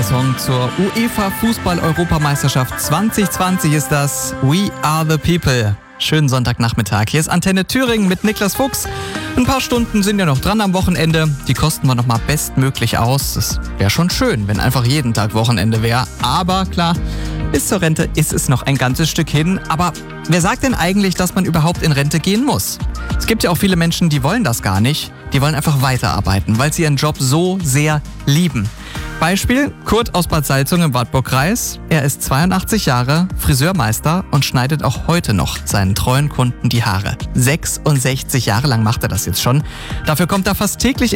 Der Song zur UEFA Fußball-Europameisterschaft 2020 ist das We Are the People. Schönen Sonntagnachmittag. Hier ist Antenne Thüringen mit Niklas Fuchs. Ein paar Stunden sind ja noch dran am Wochenende. Die kosten wir nochmal bestmöglich aus. Es wäre schon schön, wenn einfach jeden Tag Wochenende wäre. Aber klar, bis zur Rente ist es noch ein ganzes Stück hin. Aber wer sagt denn eigentlich, dass man überhaupt in Rente gehen muss? Es gibt ja auch viele Menschen, die wollen das gar nicht. Die wollen einfach weiterarbeiten, weil sie ihren Job so sehr lieben. Beispiel Kurt aus Bad Salzungen im Wartburgkreis. Er ist 82 Jahre, Friseurmeister und schneidet auch heute noch seinen treuen Kunden die Haare. 66 Jahre lang macht er das jetzt schon. Dafür kommt er fast täglich